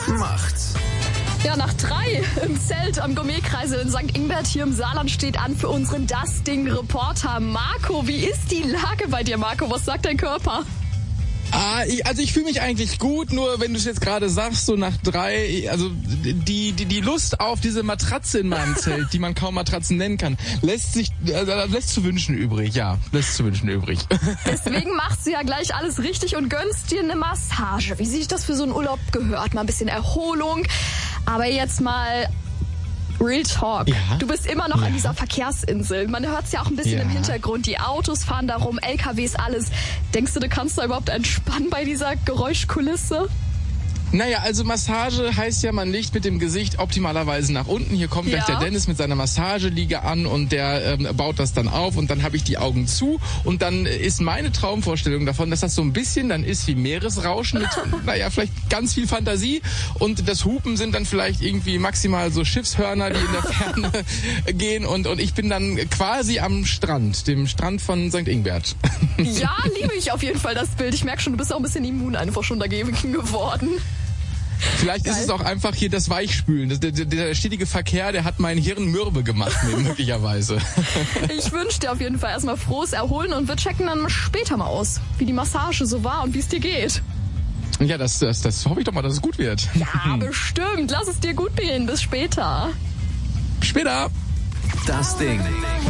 macht's. Ja, nach 3 im Zelt am Gourmetkreisel in St. Ingbert hier im Saarland steht an für unseren Das Ding-Reporter Marco. Wie ist die Lage bei dir, Marco? Was sagt dein Körper? Ich fühle mich eigentlich gut, nur wenn du es jetzt gerade sagst, so nach 3, also die Lust auf diese Matratze in meinem Zelt, die man kaum Matratzen nennen kann, lässt zu wünschen übrig, ja, lässt zu wünschen übrig. Deswegen machst du ja gleich alles richtig und gönnst dir eine Massage, wie sich das für so einen Urlaub gehört, mal ein bisschen Erholung, aber jetzt mal Real Talk. Ja? Du bist immer noch an dieser Verkehrsinsel. Man hört es ja auch ein bisschen im Hintergrund. Die Autos fahren da rum, LKWs, alles. Denkst du kannst da überhaupt entspannen bei dieser Geräuschkulisse? Naja, also Massage heißt ja, man liegt mit dem Gesicht optimalerweise nach unten. Hier kommt gleich der Dennis mit seiner Massageliege an und der baut das dann auf und dann habe ich die Augen zu und dann ist meine Traumvorstellung davon, dass das so ein bisschen dann ist wie Meeresrauschen mit, naja, vielleicht ganz viel Fantasie und das Hupen sind dann vielleicht irgendwie maximal so Schiffshörner, die in der Ferne gehen und ich bin dann quasi am Strand, dem Strand von St. Ingbert. Ja, liebe ich auf jeden Fall das Bild. Ich merke schon, du bist auch ein bisschen immun einfach schon dagegen geworden. Vielleicht ist es auch einfach hier das Weichspülen. Der stetige Verkehr, der hat mein Hirn mürbe gemacht, möglicherweise. Ich wünsche dir auf jeden Fall erstmal frohes Erholen und wir checken dann später mal aus, wie die Massage so war und wie es dir geht. Ja, das hoffe ich doch mal, dass es gut wird. Ja, bestimmt. Lass es dir gut gehen. Bis später. Später. Das Ding.